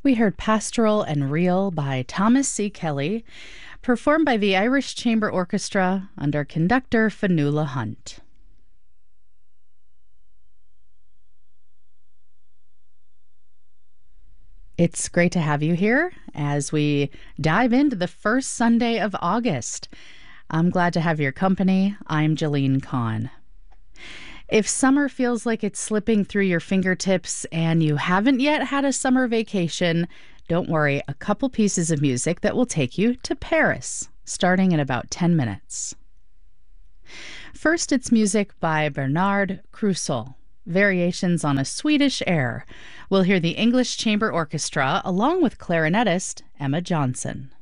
We heard Pastoral and Real by Thomas C. Kelly, performed by the Irish Chamber Orchestra under conductor Fionnuala Hunt. It's great to have you here as we dive into the first Sunday of August. I'm glad to have your company. I'm Jeline Kahn. If summer feels like it's slipping through your fingertips and you haven't yet had a summer vacation, don't worry, a couple pieces of music that will take you to Paris, starting in about 10 minutes. First, it's music by Bernard Krusel, Variations on a Swedish Air. We'll hear the English Chamber Orchestra along with clarinetist Emma Johnson.